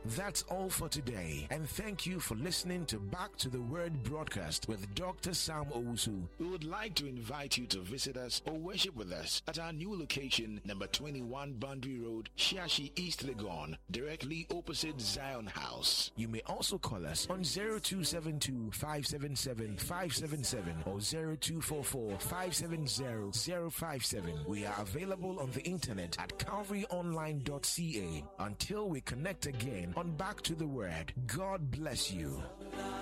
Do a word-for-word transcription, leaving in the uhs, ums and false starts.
That's all for today, and thank you for listening to Back to the Word broadcast with Doctor Sam Owusu. We would like to invite you to visit us or worship with us at our new location, number twenty-one Boundary Road, Shiashi, East Legon, directly opposite Zion House. You may also call us on zero two seven two, five seven seven, five seven seven or zero two four four, five seven zero, zero five seven. We are available on the internet at calvary online dot c a. Until we connect again on Back to the Word, God bless you.